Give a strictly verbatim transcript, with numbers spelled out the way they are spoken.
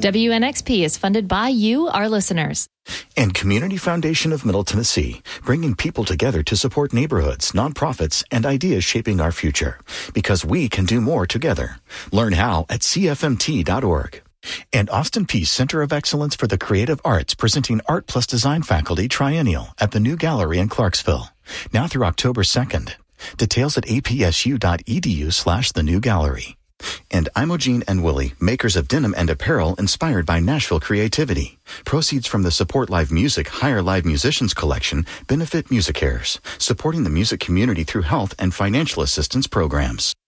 W N X P is funded by you, our listeners. And Community Foundation of Middle Tennessee, bringing people together to support neighborhoods, nonprofits, and ideas shaping our future. Because we can do more together. Learn how at C F M T dot org. And Austin Peay Center of Excellence for the Creative Arts, presenting Art Plus Design Faculty Triennial at the New Gallery in Clarksville. Now through October second. Details at apsu.edu slash the New Gallery. And Imogene and Willie, makers of denim and apparel inspired by Nashville creativity. Proceeds from the Support Live Music Hire Live Musicians collection benefit MusiCares, supporting the music community through health and financial assistance programs.